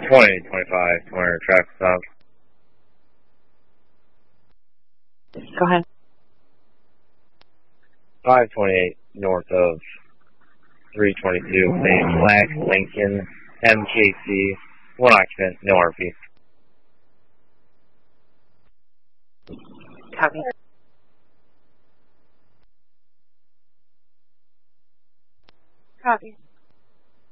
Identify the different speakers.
Speaker 1: 2025, corner traffic stop.
Speaker 2: Go ahead.
Speaker 1: 528 north of 322, a black Lincoln MKC, one occupant, no RP.
Speaker 2: Copy.
Speaker 3: Copy.